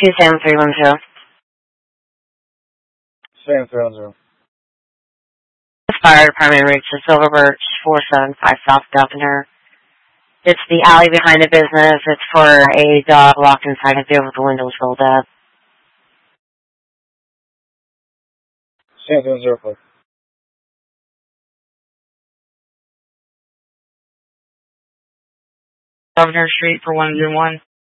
Sam 310. Sam 310. The fire department reaches Silver Birch 475 South Delpiner. It's the alley behind the business. It's for a dog locked inside a vehicle with the windows rolled up. Sam 310. Governor Street for 101.